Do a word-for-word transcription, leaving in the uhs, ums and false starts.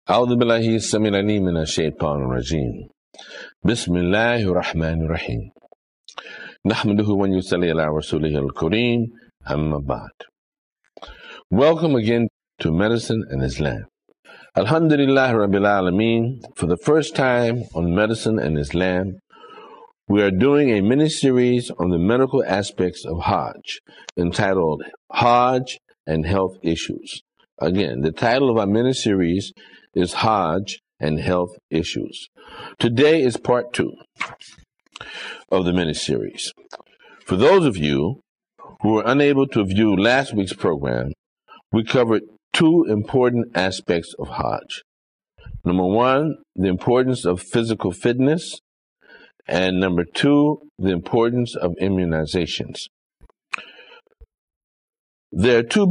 أعوذ بالله السميع العليم من الشيطان الرجيم بسم الله الرحمن الرحيم نحمده ونصلي على رسوله الكريم أما بعد. Welcome again to Medicine and Islam. Alhamdulillah Rabbil Alameen. For the first time on Medicine and Islam, we are doing a mini-series on the medical aspects of Hajj, entitled Hajj and Health Issues. Again, the title of our mini-series is Hajj and Health Issues. Today is part two of the mini-series. For those of you who were unable to view last week's program, we covered two important aspects of Hajj. Number one, the importance of physical fitness, and number two, the importance of immunizations. There are two